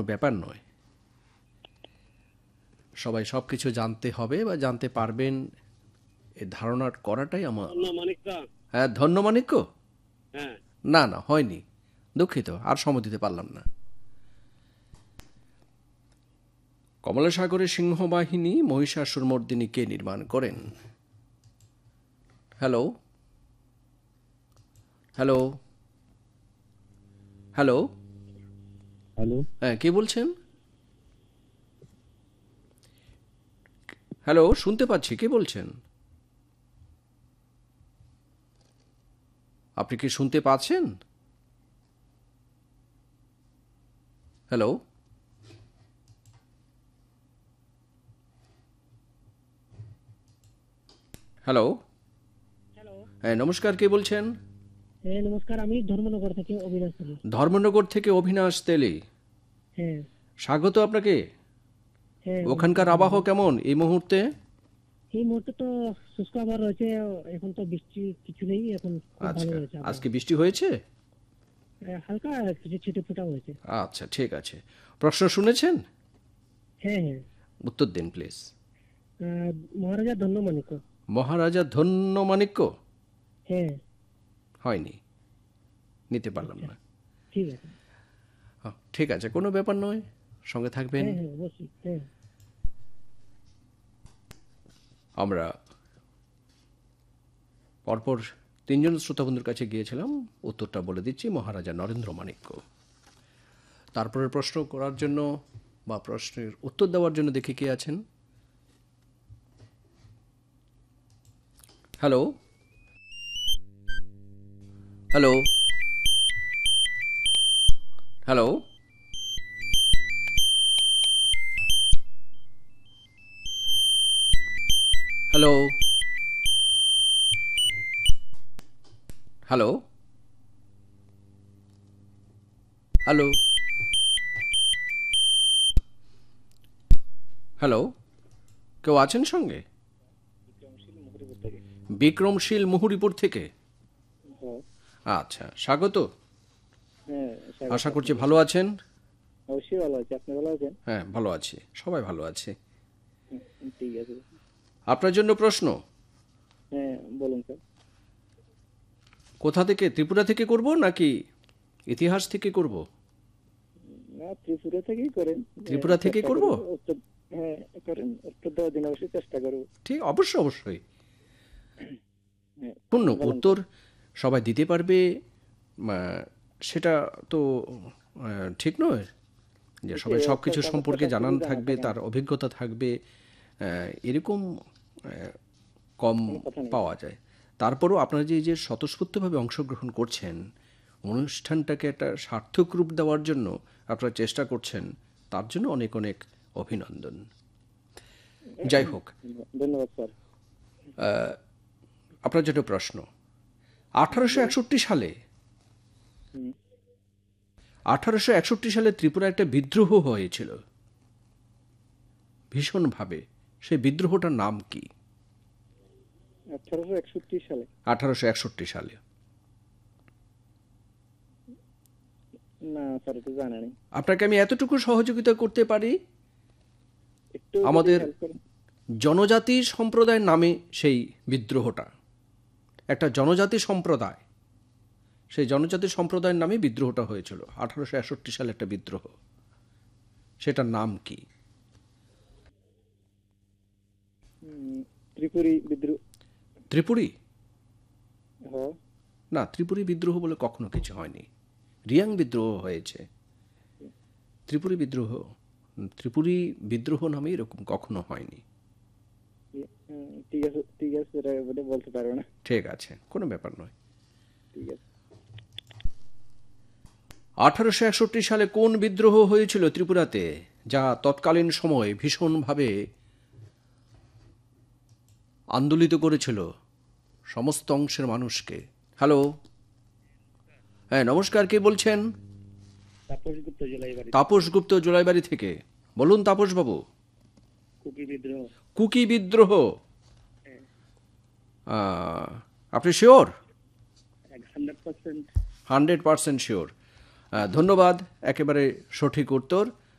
ব্যাপার নয়। সবাই সব কিছু জানতে হবে বা জানতে পারবেন এই ধারণা করাটাই আমার। হ্যাঁ, ধন্যমাণিক্য। হ্যাঁ, না না, হয়নি, দুঃখিত, আর সময় দিতে পারলাম না। কমলাসাগরের সিংহবাহিনী মহিষাসুরমর্দিনী কে নির্মাণ করেন? Hello hello hello. হ্যালো, হ্যাঁ, কে বলছেন? হ্যালো, শুনতে পাচ্ছি, কে বলছেন? আপনি কি শুনতে পাচ্ছেন? Hello hello. হ্যালো। হ্যাঁ, নমস্কার, কে বলছেন? হ্যাঁ, নমস্কার। আমি ধর্মনগর থেকে অবিনাশ বলি। ধর্মনগর থেকে অভিনাশ তেলি, হ্যাঁ, স্বাগত আপনাকে। হ্যাঁ, ওখানকার অবশ্যই আবহাওয়া ধন্যবাদ। কেমন এই মুহূর্তে? এই মুহূর্তে তো শুষ্ক আবহাওয়া রয়েছে। এখন তো বৃষ্টি কিছু নেই, এখন খুব ভালো আচ্ছা, রয়েছে আজকে আবহাওয়া। বৃষ্টি হয়েছে? হালকা কিছু ছিটে ফোটা হয়েছে। আচ্ছা, ঠিক আছে। প্রশ্ন শুনেছেন? হ্যাঁ, হ্যাঁ। উত্তর দিন প্লিজ। আহ, মহারাজা ধন্যমাণিক্য। মহারাজা ধন্যমাণিক্য? হ্যাঁ। হয়নি, নিতে পারলাম আচ্ছা, না। ঠিক আছে। ঠিক আছে, কোনো ব্যাপার নয়, সঙ্গে থাকবেন। হ্যাঁ, হ্যাঁ, অবশ্যই। হ্যাঁ। আমরা পরপর তিনজন শ্রোতাবন্ধুর কাছে গিয়েছিলাম, উত্তরটা বলে দিচ্ছি, মহারাজা নরেন্দ্র মাণিক্য। তারপরে প্রশ্ন করার জন্য বা প্রশ্নের উত্তর দেওয়ার জন্য দেখি কে আছেন। Hello hello hello. Hello hello hello hello. কেউ আছেন সঙ্গে? বিক্রমশীল মুহুরীপুর থেকে। আচ্ছা, স্বাগত। হ্যাঁ, আশা করছি ভালো আছেন। অবশ্যই ভালো আছি। আপনি ভালো আছেন? হ্যাঁ, ভালো আছি, সবাই ভালো আছে। ঠিক আছে। আপনার জন্য প্রশ্ন। হ্যাঁ, বলুন স্যার। কোথা থেকে, ত্রিপুরা থেকে করব নাকি ইতিহাস থেকে করব? না, ত্রিপুরা থেকেই করেন। ত্রিপুরা থেকেই চেষ্টা করব? করবো উত্তর। হ্যাঁ, করেন, উত্তর দেওয়ার দিন অবশ্যই চেষ্টা করবো। ঠিক, অবশ্যই অবশ্যই। হ্যাঁ, শূন্য বলেন উত্তর স্যার। সবাই দিতে পারবে সেটা তো ঠিক নয় যে সবাই সব একটা কিছু কাগজ সম্পর্কে কথা জানান শুধু জানা থাকবে, থাকে না, তার অভিজ্ঞতা থাকবে, এরকম কম কোনো কথা নেই। পাওয়া যায়। তারপরও আপনারা যে যে স্বতঃস্ফূর্তভাবে অংশগ্রহণ করছেন, অনুষ্ঠানটাকে একটা সার্থক রূপ দেওয়ার জন্য আপনারা চেষ্টা করছেন, তার জন্য অনেক অনেক অভিনন্দন। যাই হোক, ধন্যবাদ স্যার। আপনার যেটা প্রশ্ন, 1861 সালে, হুম। 1861 সালে ত্রিপুরা একটা বিদ্রোহ হয়েছিল ভীষণভাবে। সেই বিদ্রোহটার নাম কি? 1861 সালে? 1861 সালে। না স্যার, এটা জানা নেই। আপনাকে আমি এতটুকু সহযোগিতা করতে পারি, একটু যদি আমাদের হেল্প করেন। জনজাতি সম্প্রদায়ের নামে সেই বিদ্রোহটা, একটা জনজাতি সম্প্রদায়, সেই জনজাতি সম্প্রদায়ের নামে বিদ্রোহটা হয়েছিল 1861 সালে, একটা বিদ্রোহ। সেটার নাম কি? ত্রিপুরী বিদ্রোহ। ত্রিপুরী? হ্যাঁ। না, ত্রিপুরী বিদ্রোহ বলে কখনো কিছু হয়নি। রিয়াং বিদ্রোহ হয়েছে। ত্রিপুরী বিদ্রোহ নামে এরকম কখনো হয়নি। ঠিক আছে, ঠিক আছে, এটা বলতে পারবো না। ঠিক আছে, কোনো ব্যাপার নয়। ঠিক আছে। 1861 সালে কোন বিদ্রোহ হয়েছিল ত্রিপুরাতে, যা তৎকালীন সময়ে ভীষণভাবে আন্দোলিত করেছিল সমস্ত অংশের মানুষকে? হ্যালো, হ্যাঁ, নমস্কার, কে বলছেন? তাপসগুপ্ত জেলাইবাড়ি। তাপস গুপ্ত, জোলাইবাড়ি থেকে। বলুন তাপসবাবু। কুকি বিদ্রোহ। কুকি বিদ্রোহ? আপনি শিওর? 100%। 100% শিওর। ধন্যবাদ, একেবারে সঠিক উত্তর।